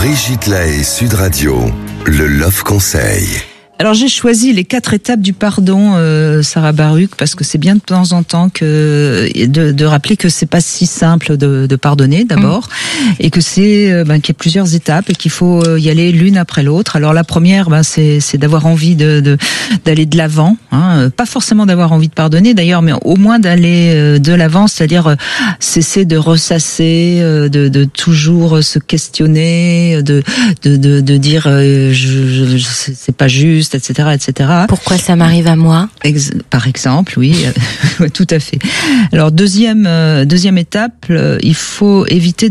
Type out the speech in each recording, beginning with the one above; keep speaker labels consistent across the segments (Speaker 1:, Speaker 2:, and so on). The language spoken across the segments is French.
Speaker 1: Brigitte Lahaie, Sud Radio, le Love Conseil.
Speaker 2: Alors j'ai choisi les 4 étapes du pardon, Sarah Baruch, parce que c'est bien de temps en temps de rappeler que c'est pas si simple de pardonner d'abord, et que c'est qu'il y a plusieurs étapes et qu'il faut y aller l'une après l'autre. Alors la première, c'est d'avoir envie d'aller de l'avant, pas forcément d'avoir envie de pardonner d'ailleurs, mais au moins d'aller de l'avant, c'est-à-dire cesser de ressasser, de toujours se questionner, de dire c'est pas juste, etc., etc.
Speaker 3: Pourquoi ça m'arrive à moi ?
Speaker 2: Par exemple, oui, tout à fait. Alors deuxième étape, il faut éviter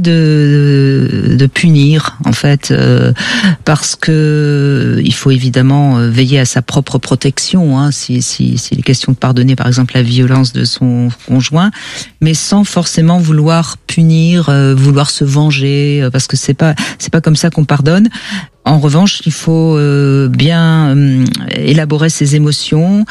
Speaker 2: de punir, en fait, parce que il faut évidemment veiller à sa propre protection, s'il est question de pardonner, par exemple, la violence de son conjoint, mais sans forcément vouloir punir, vouloir se venger, parce que c'est pas comme ça qu'on pardonne. En revanche, il faut bien élaborer ses émotions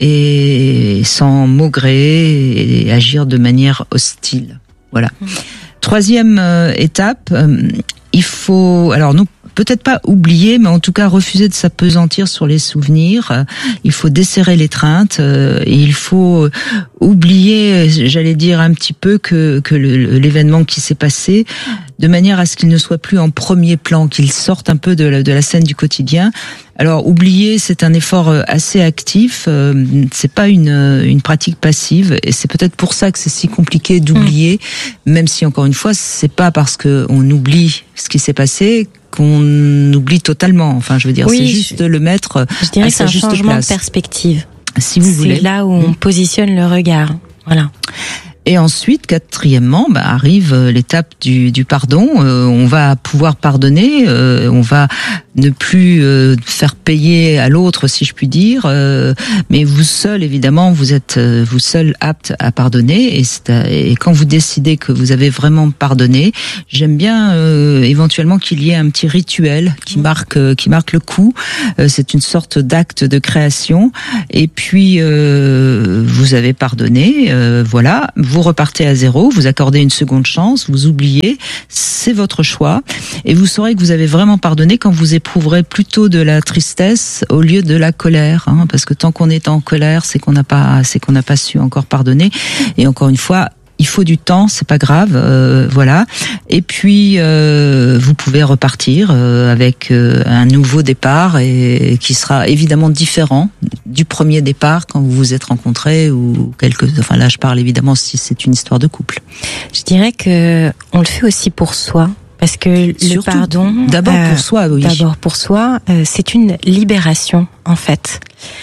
Speaker 2: et sans maugréer et agir de manière hostile. Voilà. Troisième étape, il faut, alors non, peut-être pas oublier, mais en tout cas refuser de s'appesantir sur les souvenirs. Il faut desserrer l'étreinte et il faut oublier, j'allais dire un petit peu que l'événement qui s'est passé, de manière à ce qu'il ne soit plus en premier plan, qu'il sorte un peu de la scène du quotidien. Alors oublier, c'est un effort assez actif, c'est pas une pratique passive, et c'est peut-être pour ça que c'est si compliqué d'oublier, même si encore une fois, c'est pas parce que on oublie ce qui s'est passé qu'on oublie totalement. Enfin, je veux dire, c'est juste le mettre à sa juste place.
Speaker 3: Je dirais que c'est un changement de perspective.
Speaker 2: Si vous voulez.
Speaker 3: C'est là où on positionne le regard. Voilà.
Speaker 2: Et ensuite, quatrièmement, arrive l'étape du pardon. On va pouvoir pardonner, on va ne plus faire payer à l'autre, si je puis dire. Mais vous seul, évidemment, vous êtes vous seul apte à pardonner. Et quand vous décidez que vous avez vraiment pardonné, j'aime bien éventuellement qu'il y ait un petit rituel qui marque le coup. C'est une sorte d'acte de création. Et puis vous avez pardonné, voilà. Vous repartez à zéro, vous accordez une seconde chance, vous oubliez, c'est votre choix, et vous saurez que vous avez vraiment pardonné quand vous éprouverez plutôt de la tristesse au lieu de la colère, parce que tant qu'on est en colère, c'est qu'on n'a pas su encore pardonner. Et encore une fois, il faut du temps, c'est pas grave, voilà. Et puis vous pouvez repartir avec un nouveau départ et qui sera évidemment différent du premier départ quand vous vous êtes rencontrés ou enfin là je parle évidemment si c'est une histoire de couple.
Speaker 3: Je dirais que on le fait aussi pour soi. Parce que
Speaker 2: surtout,
Speaker 3: le pardon,
Speaker 2: d'abord pour soi, oui.
Speaker 3: D'abord pour soi, c'est une libération en fait.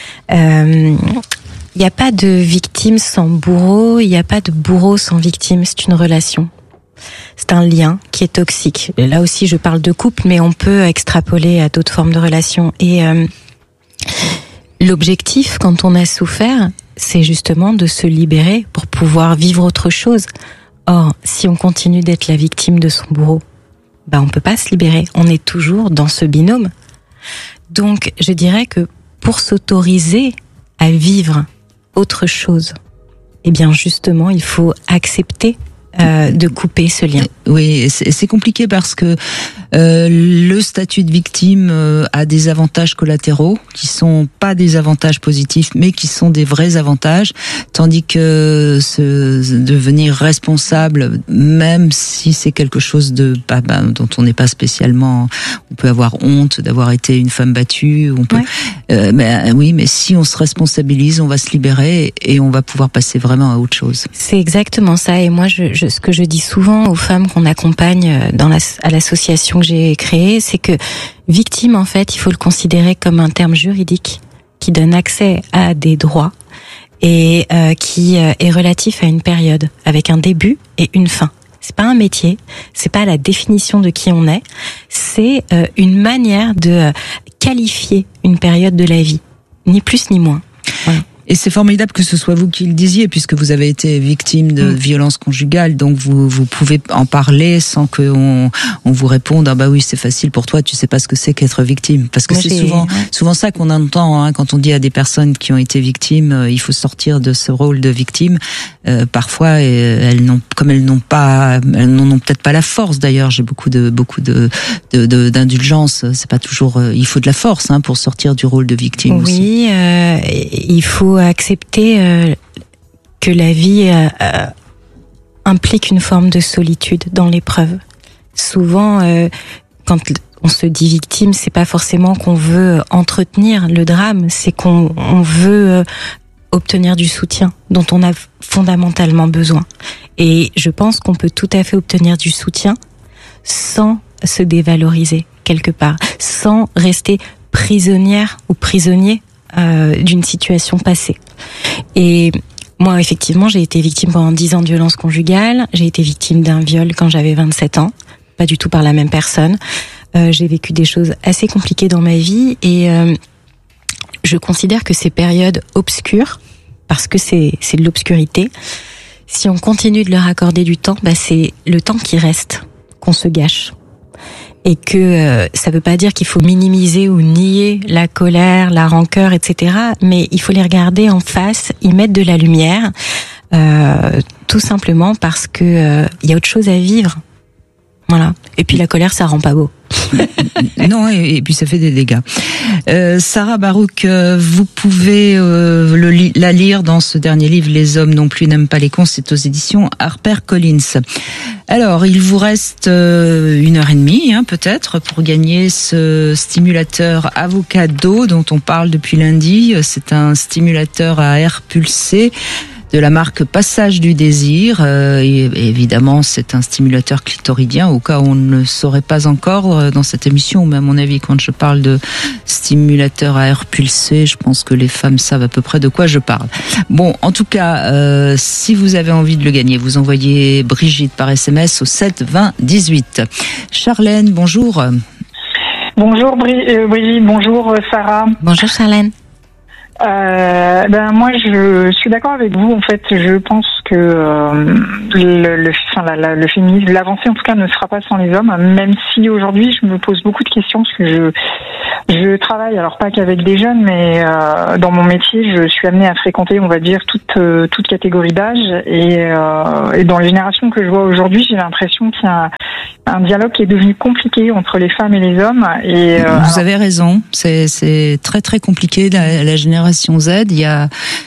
Speaker 3: Il n'y a pas de victime sans bourreau, il n'y a pas de bourreau sans victime, c'est une relation. C'est un lien qui est toxique. Et là aussi, je parle de couple, mais on peut extrapoler à d'autres formes de relations. Et l'objectif, quand on a souffert, c'est justement de se libérer pour pouvoir vivre autre chose. Or, si on continue d'être la victime de son bourreau, on peut pas se libérer. On est toujours dans ce binôme. Donc, je dirais que pour s'autoriser à vivre autre chose, eh bien justement, il faut accepter de couper ce lien.
Speaker 2: Oui, c'est compliqué parce que le statut de victime a des avantages collatéraux qui sont pas des avantages positifs, mais qui sont des vrais avantages, tandis que devenir responsable, même si c'est quelque chose dont on n'est pas spécialement, on peut avoir honte d'avoir été une femme battue, on peut, mais si on se responsabilise, on va se libérer et on va pouvoir passer vraiment à autre chose.
Speaker 3: C'est exactement ça. Et moi, ce que je dis souvent aux femmes qu'on accompagne à l'association que j'ai créée, c'est que victime, en fait, il faut le considérer comme un terme juridique qui donne accès à des droits et qui est relatif à une période avec un début et une fin. C'est pas un métier, c'est pas la définition de qui on est, c'est une manière de qualifier une période de la vie, ni plus ni moins. Voilà.
Speaker 2: Et c'est formidable que ce soit vous qui le disiez, puisque vous avez été victime de violences conjugales, donc vous pouvez en parler sans qu'on vous réponde ah bah oui c'est facile pour toi, tu sais pas ce que c'est qu'être victime, parce que c'est souvent ça qu'on entend quand on dit à des personnes qui ont été victimes il faut sortir de ce rôle de victime. Parfois elles n'ont peut-être pas la force. D'ailleurs j'ai beaucoup d'indulgence. C'est pas toujours il faut de la force pour sortir du rôle de victime.
Speaker 3: Oui, il faut accepter que la vie implique une forme de solitude dans l'épreuve. Souvent, quand on se dit victime, c'est pas forcément qu'on veut entretenir le drame, c'est qu'on veut obtenir du soutien dont on a fondamentalement besoin. Et je pense qu'on peut tout à fait obtenir du soutien sans se dévaloriser quelque part, sans rester prisonnière ou prisonnier d'une situation passée. Et moi, effectivement, j'ai été victime pendant 10 ans de violence conjugale. J'ai été victime d'un viol quand j'avais 27 ans, pas du tout par la même personne. J'ai vécu des choses assez compliquées dans ma vie et je considère que ces périodes obscures, parce que c'est de l'obscurité, si on continue de leur accorder du temps, c'est le temps qui reste qu'on se gâche. Et que ça veut pas dire qu'il faut minimiser ou nier la colère, la rancœur, etc. Mais il faut les regarder en face, y mettre de la lumière, tout simplement parce que il y a autre chose à vivre. Voilà. Et puis la colère, ça rend pas beau.
Speaker 2: Non, et puis ça fait des dégâts. Sarah Barouk, vous pouvez la lire dans ce dernier livre, Les hommes non plus n'aiment pas les cons, c'est aux éditions HarperCollins. Alors, il vous reste 1h30, peut-être, pour gagner ce stimulateur Avocado dont on parle depuis lundi. C'est un stimulateur à air pulsé de la marque Passage du Désir. Et évidemment, c'est un stimulateur clitoridien, au cas où on ne le saurait pas encore dans cette émission, mais à mon avis, quand je parle de stimulateur à air pulsé, je pense que les femmes savent à peu près de quoi je parle. Bon, en tout cas, si vous avez envie de le gagner, vous envoyez Brigitte par SMS au 7 20 18. Charlène, bonjour.
Speaker 4: Bonjour Brigitte, bonjour Sarah.
Speaker 3: Bonjour Charlène.
Speaker 4: Moi je suis d'accord avec vous. En fait, je pense que le féminisme, l'avancée en tout cas, ne sera pas sans les hommes. Même si aujourd'hui je me pose beaucoup de questions parce que je travaille, alors pas qu'avec des jeunes, mais dans mon métier, je suis amenée à fréquenter, on va dire, toute catégorie d'âge. Et dans les générations que je vois aujourd'hui, j'ai l'impression qu'il y a un dialogue qui est devenu compliqué entre les femmes et les hommes. Et
Speaker 2: vous avez raison, c'est très très compliqué la génération Z. Il y a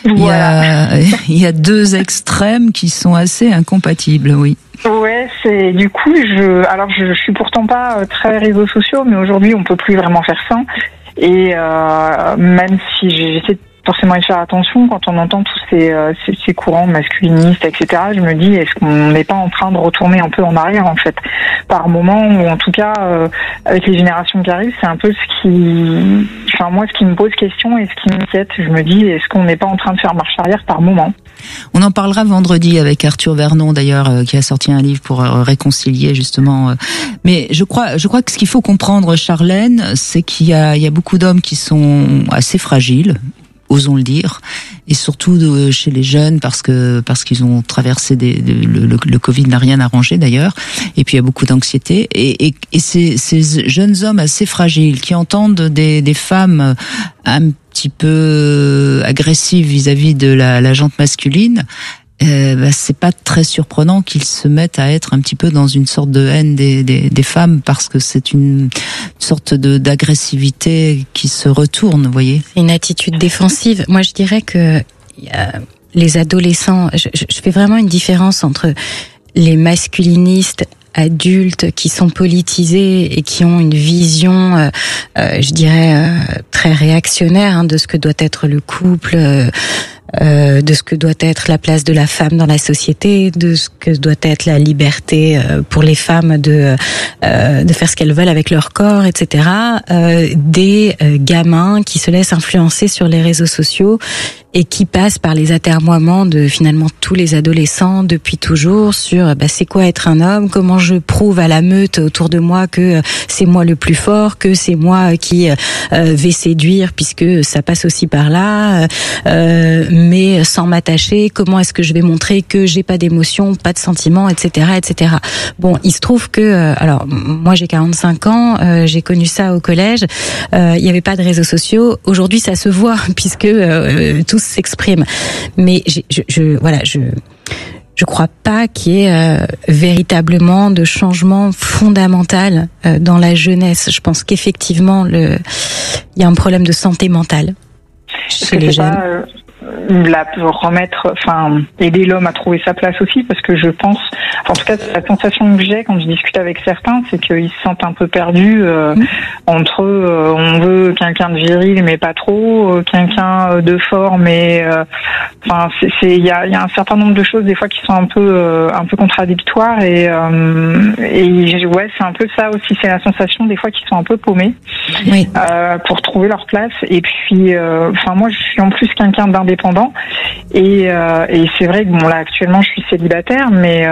Speaker 2: deux extrêmes qui sont assez incompatibles, oui.
Speaker 4: Ouais, c'est du coup je suis pourtant pas très réseaux sociaux, mais aujourd'hui on peut plus vraiment faire ça. Et même si j'essaie forcément de faire attention quand on entend tous ces courants masculinistes, etc. Je me dis, est-ce qu'on n'est pas en train de retourner un peu en arrière en fait, par moment, ou en tout cas avec les générations qui arrivent, c'est un peu ce qui me pose question et ce qui m'inquiète. Je me dis, est-ce qu'on n'est pas en train de faire marche arrière par moment?
Speaker 2: On en parlera vendredi avec Arthur Vernon d'ailleurs, qui a sorti un livre pour réconcilier justement. Mais je crois que ce qu'il faut comprendre, Charlène, c'est qu'il y a beaucoup d'hommes qui sont assez fragiles, osons le dire, et surtout chez les jeunes parce qu'ils ont traversé le Covid n'a rien arrangé d'ailleurs, et puis il y a beaucoup d'anxiété et ces jeunes hommes assez fragiles qui entendent des femmes un petit peu agressives vis-à-vis de la jante masculine. C'est pas très surprenant qu'ils se mettent à être un petit peu dans une sorte de haine des femmes, parce que c'est une sorte d'agressivité qui se retourne, vous voyez.
Speaker 3: C'est une attitude défensive. Moi, je dirais que les adolescents, je fais vraiment une différence entre les masculinistes adultes qui sont politisés et qui ont une vision, je dirais, très réactionnaire de ce que doit être le couple, de ce que doit être la place de la femme dans la société, de ce que doit être la liberté pour les femmes de faire ce qu'elles veulent avec leur corps, etc. Des gamins qui se laissent influencer sur les réseaux sociaux et qui passent par les atermoiements de finalement tous les adolescents depuis toujours sur c'est quoi être un homme, comment je prouve à la meute autour de moi que c'est moi le plus fort, que c'est moi qui vais séduire puisque ça passe aussi par là, mais sans m'attacher, comment est-ce que je vais montrer que j'ai pas d'émotions, pas de sentiments, etc., etc. Bon, il se trouve que alors moi j'ai 45 ans, j'ai connu ça au collège, il y avait pas de réseaux sociaux. Aujourd'hui ça se voit puisque tous s'expriment, mais je crois pas qu'il y ait véritablement de changement fondamental dans la jeunesse. Je pense qu'effectivement il y a un problème de santé mentale chez les jeunes. Aider l'homme à trouver sa place aussi, parce que je pense, en tout cas la sensation que j'ai quand je discute avec certains, c'est qu'ils se sentent un peu perdus entre on veut quelqu'un de viril mais pas trop, quelqu'un de fort mais il y a un certain nombre de choses des fois qui sont un peu contradictoires et c'est un peu ça aussi, c'est la sensation des fois qu'ils sont un peu paumés pour trouver leur place. Et puis moi je suis en plus quelqu'un d'indépendant et c'est vrai que là actuellement je suis célibataire, mais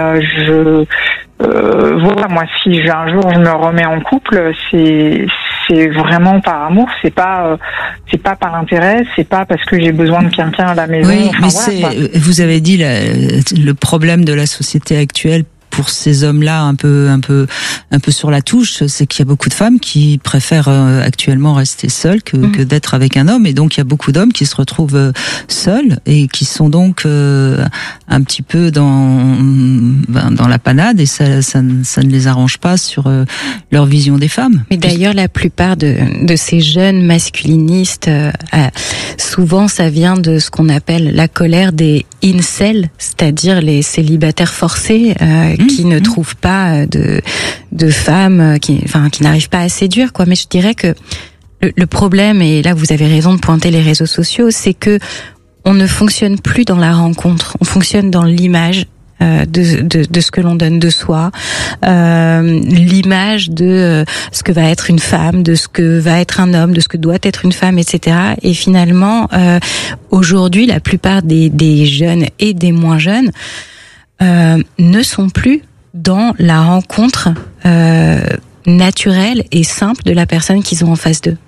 Speaker 3: moi si un jour je me remets en couple, c'est vraiment par amour, c'est pas par intérêt, c'est pas parce que j'ai besoin de quelqu'un à la maison.
Speaker 2: Oui, vous avez dit le problème de la société actuelle pour ces hommes-là un peu sur la touche, c'est qu'il y a beaucoup de femmes qui préfèrent actuellement rester seules que d'être avec un homme, et donc il y a beaucoup d'hommes qui se retrouvent seuls et qui sont donc un petit peu dans la panade, et ça ne les arrange pas sur leur vision des femmes.
Speaker 3: Mais d'ailleurs la plupart de ces jeunes masculinistes, souvent ça vient de ce qu'on appelle la colère des incels, c'est-à-dire les célibataires forcés qui ne trouvent pas de femmes, qui n'arrivent pas à séduire, quoi. Mais je dirais que le problème, et là vous avez raison de pointer les réseaux sociaux, c'est que on ne fonctionne plus dans la rencontre, on fonctionne dans l'image de ce que l'on donne de soi, l'image de ce que va être une femme, de ce que va être un homme, de ce que doit être une femme, etc. Et finalement, aujourd'hui, la plupart des jeunes et des moins jeunes ne sont plus dans la rencontre naturelle et simple de la personne qu'ils ont en face d'eux.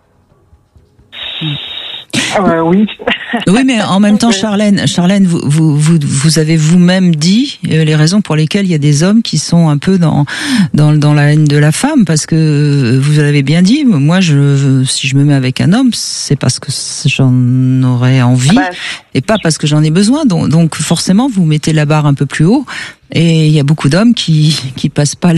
Speaker 4: Oui.
Speaker 2: Oui, mais en même temps, Charlène, vous avez vous-même dit les raisons pour lesquelles il y a des hommes qui sont un peu dans la haine de la femme, parce que vous l'avez bien dit. Moi, si je me mets avec un homme, c'est parce que j'en aurais envie et pas parce que j'en ai besoin. Donc forcément, vous mettez la barre un peu plus haut. Et il y a beaucoup d'hommes qui passent pas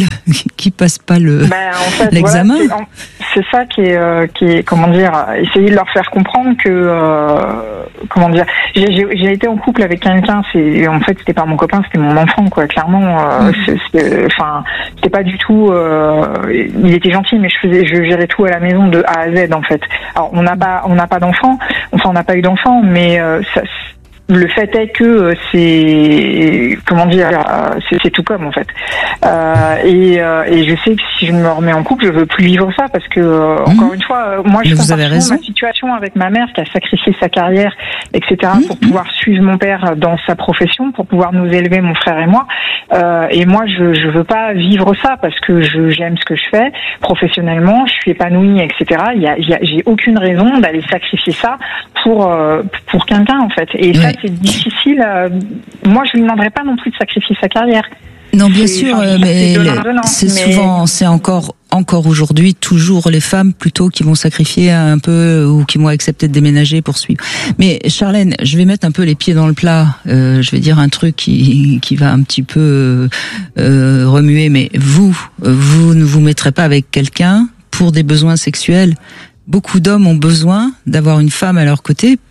Speaker 2: l'examen.
Speaker 4: Voilà, c'est ça qui est comment dire, essayer de leur faire comprendre que j'ai été en couple avec quelqu'un, en fait c'était pas mon copain, c'était mon enfant, quoi, clairement. C'était pas du tout il était gentil, mais je gérais tout à la maison de A à Z, en fait. Alors on n'a pas d'enfant, on n'a pas eu d'enfant, mais le fait est que c'est tout comme, en fait. Et je sais que si je me remets en couple, je veux plus vivre ça, parce que encore une fois, moi je compare ma situation avec ma mère qui a sacrifié sa carrière, etc. pour pouvoir suivre mon père dans sa profession, pour pouvoir nous élever, mon frère et moi. Et moi je veux pas vivre ça, parce que j'aime ce que je fais professionnellement, je suis épanouie, etc. J'ai aucune raison d'aller sacrifier ça pour quelqu'un, en fait. Et ça, c'est difficile. Moi, je lui demanderais pas non plus de sacrifier sa carrière.
Speaker 2: Non, bien sûr, mais c'est encore aujourd'hui toujours les femmes plutôt qui vont sacrifier un peu ou qui vont accepter de déménager pour suivre. Mais Charlène, je vais mettre un peu les pieds dans le plat. Je vais dire un truc qui va un petit peu remuer. Mais vous ne vous mettrez pas avec quelqu'un pour des besoins sexuels. Beaucoup d'hommes ont besoin d'avoir une femme à leur côté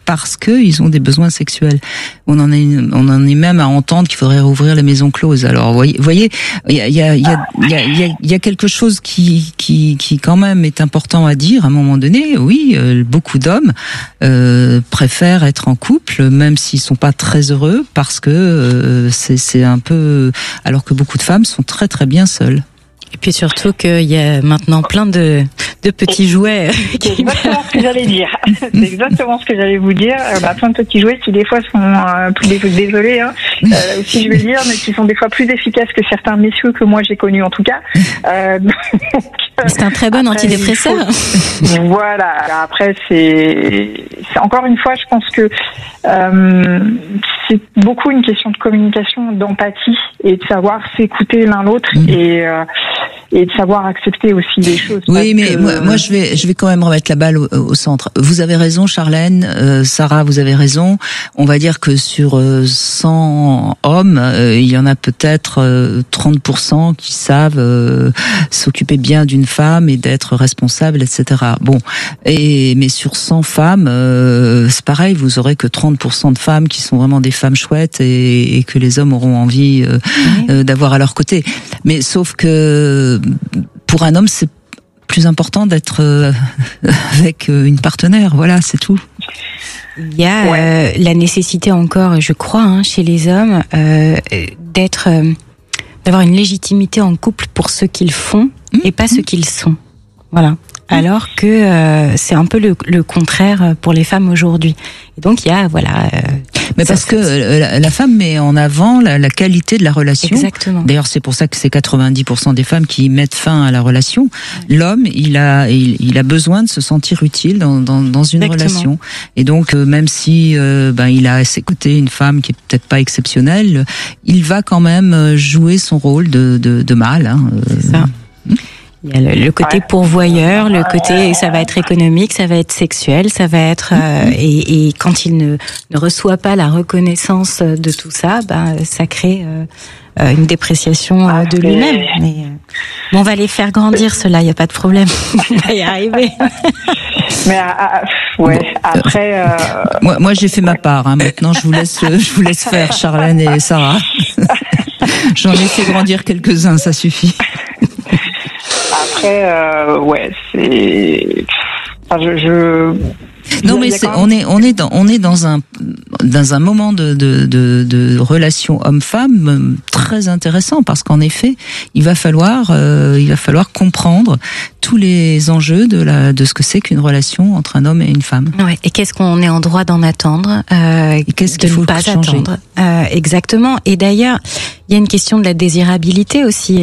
Speaker 2: parce que ils ont des besoins sexuels. On en est même à entendre qu'il faudrait rouvrir les maisons closes. Alors, voyez, il y a quelque chose qui quand même est important à dire à un moment donné. Oui, beaucoup d'hommes préfèrent être en couple, même s'ils sont pas très heureux, parce que c'est un peu, alors que beaucoup de femmes sont très très bien seules.
Speaker 3: Et puis surtout qu'il y a maintenant plein de petits jouets.
Speaker 4: C'est exactement ce que j'allais dire. C'est exactement ce que j'allais vous dire. Plein de petits jouets qui des fois sont désolés, hein, aussi je vais le dire, mais qui sont des fois plus efficaces que certains messieurs que moi j'ai connus en tout cas.
Speaker 3: C'est un très bon antidépresseur.
Speaker 4: Voilà. Après c'est encore une fois, je pense que c'est beaucoup une question de communication, d'empathie et de savoir s'écouter l'un l'autre et de savoir accepter aussi les choses.
Speaker 2: Oui, mais moi je vais quand même remettre la balle au centre. Vous avez raison, Charlène, Sarah, vous avez raison. On va dire que sur 100 hommes, il y en a peut-être 30% qui savent s'occuper bien d'une femme et d'être responsables, etc. Bon, mais sur 100 femmes, c'est pareil, vous aurez que 30% de femmes qui sont vraiment des femmes chouettes et que les hommes auront envie d'avoir à leur côté. Mais sauf que pour un homme, c'est plus important d'être avec une partenaire. Voilà, c'est tout.
Speaker 3: Il y a la nécessité encore, je crois, chez les hommes, d'avoir une légitimité en couple pour ce qu'ils font et pas ce qu'ils sont. Voilà. Alors que c'est un peu le contraire pour les femmes aujourd'hui. Et donc il y a
Speaker 2: mais parce que la femme met en avant la qualité de la relation.
Speaker 3: Exactement.
Speaker 2: D'ailleurs, c'est pour ça que c'est 90% des femmes qui mettent fin à la relation. L'homme, il a besoin de se sentir utile dans une relation. Et donc, même si il a à ses côtés une femme qui est peut-être pas exceptionnelle, il va quand même jouer son rôle de mâle.
Speaker 3: C'est ça. Il y a le côté pourvoyeur, le côté ça va être économique, ça va être sexuel, ça va être et quand il ne reçoit pas la reconnaissance de tout ça, ça crée une dépréciation de lui-même. Mais on va les faire grandir, cela, il y a pas de problème, on va y arriver.
Speaker 4: Mais après.
Speaker 2: Moi, j'ai fait ma part. Maintenant, je vous laisse faire, Charlène et Sarah. J'en ai fait grandir quelques-uns, ça suffit.
Speaker 4: Après, c'est.
Speaker 2: Non, mais on est dans un moment de relation homme-femme très intéressant, parce qu'en effet, il va falloir comprendre tous les enjeux de ce que c'est qu'une relation entre un homme et une femme.
Speaker 3: Ouais. Et qu'est-ce qu'on est en droit d'en attendre,
Speaker 2: et qu'est-ce qu'il faut
Speaker 3: pas
Speaker 2: changer.
Speaker 3: Attendre. Exactement. Et d'ailleurs, il y a une question de la désirabilité aussi.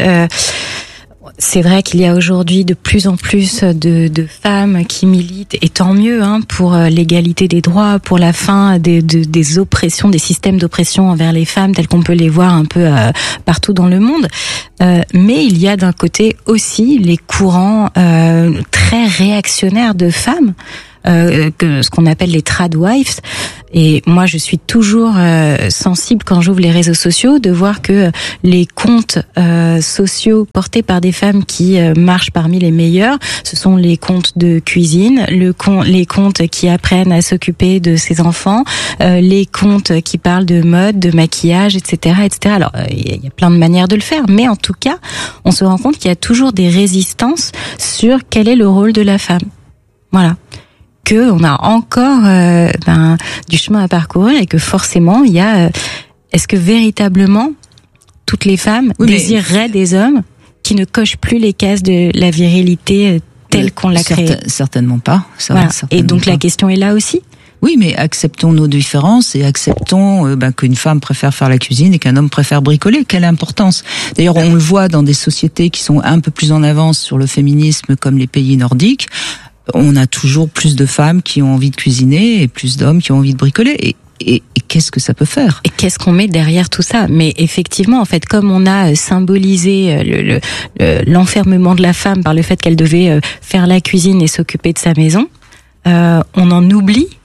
Speaker 3: C'est vrai qu'il y a aujourd'hui de plus en plus de femmes qui militent, et tant mieux, pour l'égalité des droits, pour la fin des oppressions, des systèmes d'oppression envers les femmes tels qu'on peut les voir un peu partout dans le monde. Mais il y a d'un côté aussi les courants très réactionnaires de femmes, ce qu'on appelle les tradwives. Et moi, je suis toujours sensible quand j'ouvre les réseaux sociaux de voir que les comptes sociaux portés par des femmes qui marchent parmi les meilleurs, ce sont les comptes de cuisine, les comptes qui apprennent à s'occuper de ses enfants, les comptes qui parlent de mode, de maquillage, etc., etc. Alors, il y a plein de manières de le faire, mais en tout cas, on se rend compte qu'il y a toujours des résistances sur quel est le rôle de la femme. Voilà. On a encore du chemin à parcourir, et que forcément il y a est-ce que véritablement toutes les femmes désireraient des hommes qui ne cochent plus les cases de la virilité telle qu'on l'a créée?
Speaker 2: Certainement pas.
Speaker 3: Voilà. Et donc la question est là aussi.
Speaker 2: Oui, mais acceptons nos différences et acceptons qu'une femme préfère faire la cuisine et qu'un homme préfère bricoler. Quelle importance! D'ailleurs, on le voit dans des sociétés qui sont un peu plus en avance sur le féminisme, comme les pays nordiques. On a toujours plus de femmes qui ont envie de cuisiner et plus d'hommes qui ont envie de bricoler. Et qu'est-ce que ça peut faire?
Speaker 3: Et qu'est-ce qu'on met derrière tout ça? Mais effectivement, en fait, comme on a symbolisé l'enfermement de la femme par le fait qu'elle devait faire la cuisine et s'occuper de sa maison, on en oublie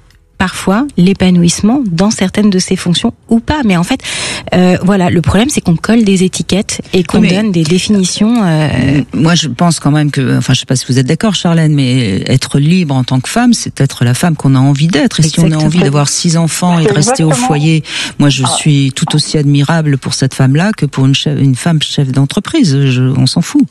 Speaker 3: parfois l'épanouissement dans certaines de ses fonctions ou pas. Mais en fait, voilà, le problème c'est qu'on colle des étiquettes et qu'on donne des définitions.
Speaker 2: Moi, je pense quand même que, enfin, je sais pas si vous êtes d'accord, Charlène, mais être libre en tant que femme, c'est être la femme qu'on a envie d'être. Et
Speaker 3: Exactement.
Speaker 2: si on a envie d'avoir 6 enfants et de rester au foyer, moi, je suis tout aussi admirable pour cette femme-là que pour une femme chef d'entreprise. On s'en fout.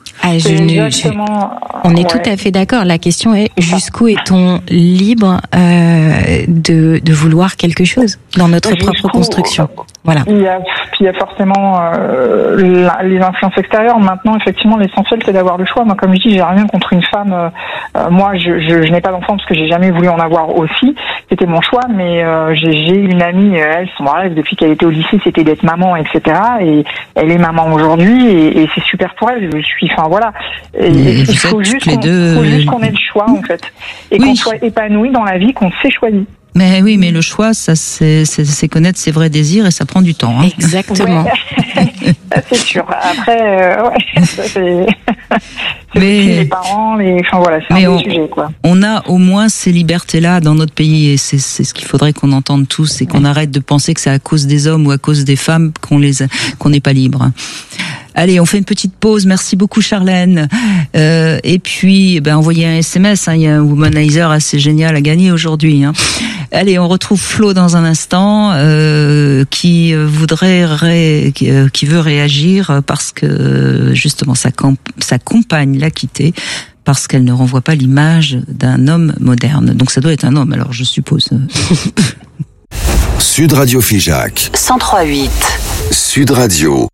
Speaker 3: On est tout à fait d'accord. La question est jusqu'où est-on libre de vouloir quelque chose dans notre propre construction. Voilà.
Speaker 4: Il y a forcément les influences extérieures. Maintenant, effectivement, l'essentiel c'est d'avoir le choix. Moi, comme je dis, j'ai rien contre une femme. Moi, je n'ai pas d'enfant parce que j'ai jamais voulu en avoir aussi. C'était mon choix, mais j'ai une amie, elle, son rêve depuis qu'elle était au lycée, c'était d'être maman, etc. Et elle est maman aujourd'hui, et c'est super pour elle. Enfin voilà. Il faut juste qu'on ait le choix en fait, et qu'on soit épanoui dans la vie qu'on s'est choisi.
Speaker 2: Mais oui, mais le choix, ça c'est connaître ses vrais désirs et ça prend du temps. Hein.
Speaker 3: Exactement.
Speaker 4: Ouais. C'est sûr. Après, ça c'est les parents, enfin voilà, c'est un autre sujet quoi.
Speaker 2: On a au moins ces libertés-là dans notre pays et c'est ce qu'il faudrait qu'on entende tous, c'est qu'on arrête de penser que c'est à cause des hommes ou à cause des femmes qu'on n'est pas libre. Allez, on fait une petite pause. Merci beaucoup, Charlène. Et puis, envoyez un SMS. Il y a un womanizer assez génial à gagner aujourd'hui. Allez, on retrouve Flo dans un instant, qui veut réagir parce que justement sa compagne l'a quitté parce qu'elle ne renvoie pas l'image d'un homme moderne. Donc ça doit être un homme, alors je suppose.
Speaker 1: Sud Radio Figeac
Speaker 5: 103.8.
Speaker 1: Sud Radio.